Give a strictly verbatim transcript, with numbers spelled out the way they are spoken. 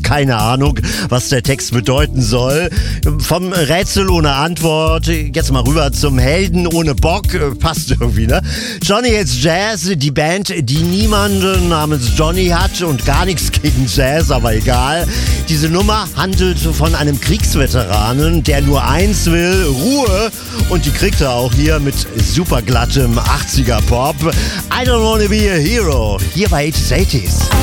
keine Ahnung, was der Text bedeuten soll. Vom Rätsel ohne Antwort, jetzt mal rüber zum Helden ohne Bock, passt irgendwie, ne? Johnny Hates Jazz, die Band, die niemanden namens Johnny hat und gar nichts gegen Jazz, aber egal. Diese Nummer handelt von einem Kriegsveteranen, der nur eins will, Ruhe. Und die kriegt er auch hier mit superglattem achtziger Pop. I don't wanna be a hero, hier bei achtziger, achtziger.